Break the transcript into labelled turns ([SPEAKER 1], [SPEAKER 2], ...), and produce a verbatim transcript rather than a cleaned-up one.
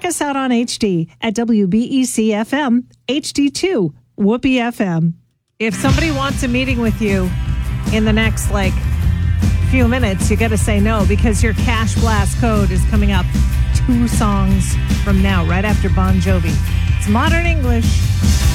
[SPEAKER 1] check us out on H D at W B E C F M, H D two, Whoopee F M. If somebody wants a meeting with you in the next, like, few minutes, you got to say no because your Cash Blast code is coming up two songs from now, right after Bon Jovi. It's Modern English.